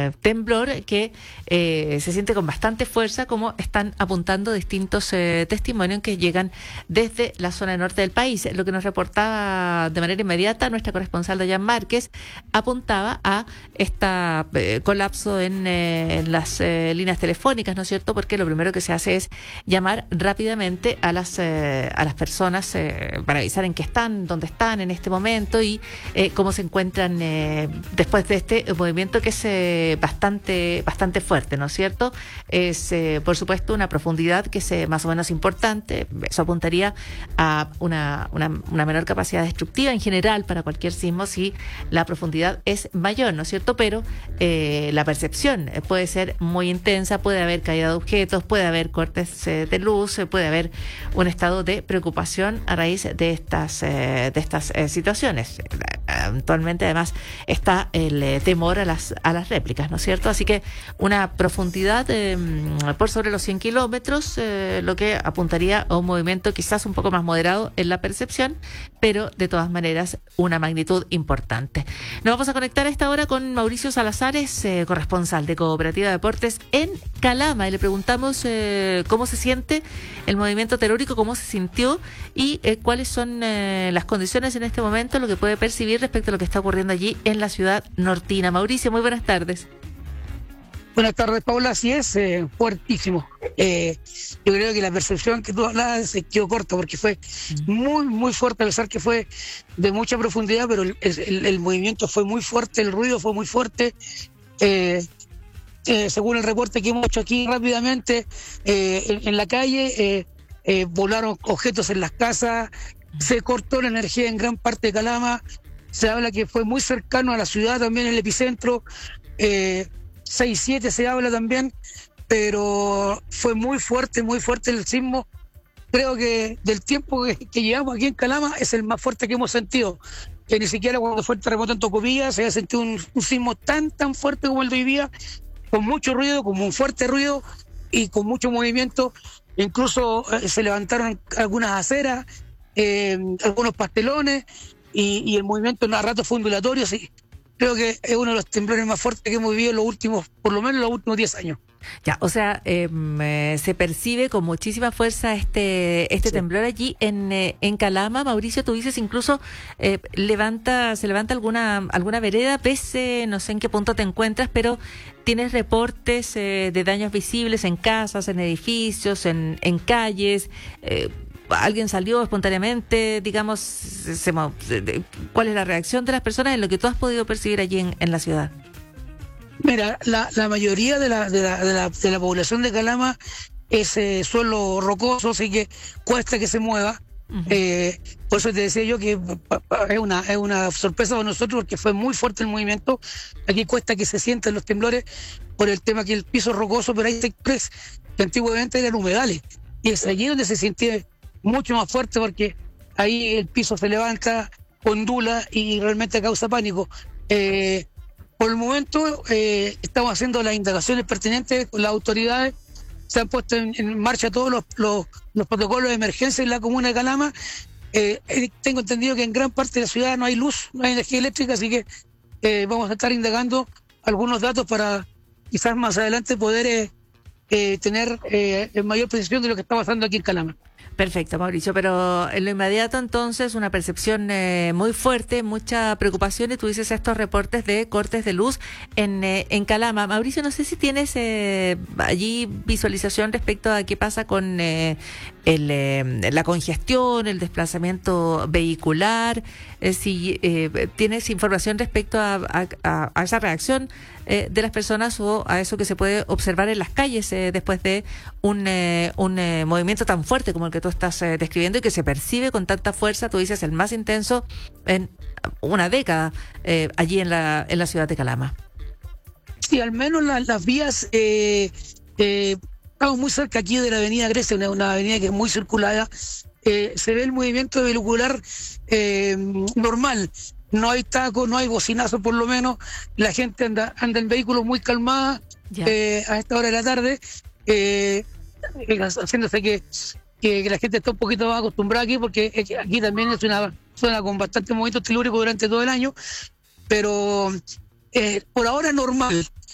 temblor que se siente con bastante fuerza, como están apuntando distintos testimonios que llegan desde la zona norte del país. Lo que nos reportaba de manera inmediata nuestra corresponsal Dayan Márquez apuntaba a este colapso en las líneas telefónicas, ¿no es cierto? Porque lo primero que se hace es llamar rápidamente a las personas para avisar en qué están, dónde están en este momento y cómo se encuentran después de este movimiento que es bastante fuerte, ¿no es cierto? Es, por supuesto, una profundidad que es más o menos importante. Eso apuntaría a una menor capacidad destructiva en general para cualquier sismo si la profundidad es mayor, ¿no es cierto? Pero la percepción puede ser muy intensa, puede haber caída de objetos, puede haber cortes de luz, puede haber un estado de preocupación a raíz de estas situaciones. Actualmente, además, está el temor a las réplicas, ¿no es cierto? Así que una profundidad por sobre los 100 kilómetros, lo que apuntaría a un movimiento quizás un poco más moderado en la percepción, pero de todas maneras una magnitud importante. Nos vamos a conectar a esta hora con Mauricio Salazares, corresponsal de Cooperativa Deportes en Calama, y le preguntamos cómo se siente el movimiento telúrico, cómo se sintió y cuáles son las condiciones en este momento, lo que puede percibir respecto a lo que está ocurriendo allí en la ciudad nortina. Mauricio, muy buenas tardes. Buenas tardes, Paula. Así es, fuertísimo. Yo creo que la percepción que tú hablabas se quedó corta porque fue muy fuerte, a pesar que fue de mucha profundidad, pero el movimiento fue muy fuerte, el ruido fue muy fuerte. Según el reporte que hemos hecho aquí rápidamente, en la calle, volaron objetos en las casas, se cortó la energía en gran parte de Calama. Se habla que fue muy cercano a la ciudad también, el epicentro. 6-7 se habla también, pero fue muy fuerte el sismo. Creo que del tiempo que llevamos aquí en Calama es el más fuerte que hemos sentido. Que ni siquiera cuando fue el terremoto en Tocopilla se había sentido un sismo tan fuerte como el de hoy día, con mucho ruido, con un fuerte ruido y con mucho movimiento. Incluso se levantaron algunas aceras, algunos pastelones y el movimiento a ratos fue ondulatorio. Sí. Creo que es uno de los temblores más fuertes que hemos vivido en los últimos, por lo menos los últimos 10 años. Ya, o sea, se percibe con muchísima fuerza este sí, temblor allí en Calama. Mauricio, tú dices incluso se levanta alguna vereda, pese, no sé en qué punto te encuentras, pero tienes reportes de daños visibles en casas, en edificios, en calles. ¿Alguien salió espontáneamente, digamos? ¿Cuál es la reacción de las personas en lo que tú has podido percibir allí en la ciudad? Mira, la mayoría de la población de Calama es suelo rocoso, así que cuesta que se mueva. Uh-huh. Por eso te decía yo que es una sorpresa para nosotros, porque fue muy fuerte el movimiento. Aquí cuesta que se sientan los temblores por el tema que el piso es rocoso, pero hay sectores que antiguamente eran humedales, y es allí donde se siente mucho más fuerte, porque ahí el piso se levanta, ondula y realmente causa pánico. Por el momento estamos haciendo las indagaciones pertinentes con las autoridades. Se han puesto en marcha todos los protocolos de emergencia en la comuna de Calama. Tengo entendido que en gran parte de la ciudad no hay luz, no hay energía eléctrica, así que vamos a estar indagando algunos datos para quizás más adelante poder tener mayor precisión de lo que está pasando aquí en Calama. Perfecto, Mauricio, pero en lo inmediato entonces una percepción muy fuerte, mucha preocupación, y tú dices estos reportes de cortes de luz en Calama. Mauricio, no sé si tienes allí visualización respecto a qué pasa con la congestión, el desplazamiento vehicular, si tienes información respecto a esa reacción de las personas o a eso que se puede observar en las calles después de un movimiento tan fuerte como el que tú estás describiendo y que se percibe con tanta fuerza, tú dices el más intenso en una década allí en la ciudad de Calama. Sí, al menos las vías, estamos muy cerca aquí de la avenida Grecia, una avenida que es muy circulada. Se ve el movimiento vehicular normal. No hay taco, no hay bocinazo, por lo menos. La gente anda en vehículos muy calmada a esta hora de la tarde, haciéndose que la gente está un poquito más acostumbrada aquí, porque aquí también es una zona con bastante movimiento telúrico durante todo el año, pero por ahora normal.